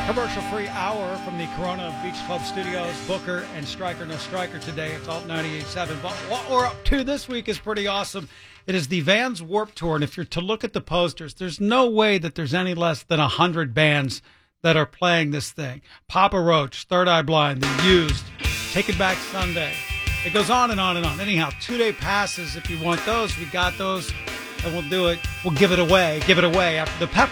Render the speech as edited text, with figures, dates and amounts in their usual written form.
Commercial-free hour from the Corona Beach Club Studios. Booker and Striker, no Striker today. It's Alt 98.7. But what we're up to this week is pretty awesome. It is the Vans Warped Tour, and if you're to look at the posters, there's no way that there's any less than 100 bands that are playing this thing. Papa Roach, Third Eye Blind, The Used, Take It Back Sunday. It goes on and on and on. Anyhow, 2-day passes if you want those. We got those, and we'll do it. We'll give it away after the pep